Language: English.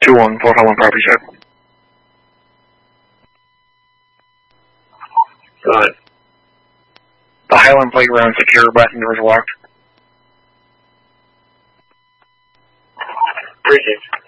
2-1, Fort Highland property check. Right. The Highland Playground secure, Blasting doors locked. Appreciate it.